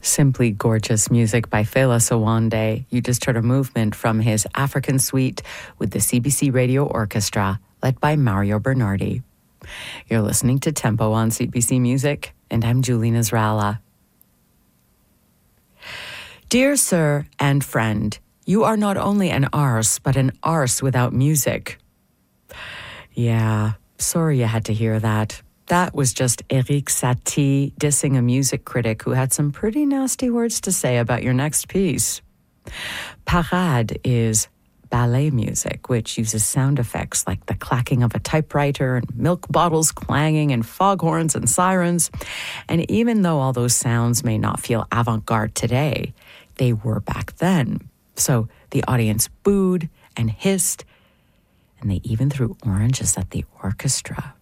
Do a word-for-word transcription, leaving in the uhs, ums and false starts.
Simply gorgeous music by Fela Sowande. You just heard a movement from his African Suite with the C B C Radio Orchestra, led by Mario Bernardi. You're listening to Tempo on C B C Music, and I'm Julie Nasrallah. Dear sir and friend, you are not only an arse, but an arse without music. Yeah, sorry you had to hear that. That was just Eric Satie dissing a music critic who had some pretty nasty words to say about your next piece. Parade is ballet music, which uses sound effects like the clacking of a typewriter and milk bottles clanging and foghorns and sirens. And even though all those sounds may not feel avant-garde today, they were back then. So the audience booed and hissed, and they even threw oranges at the orchestra.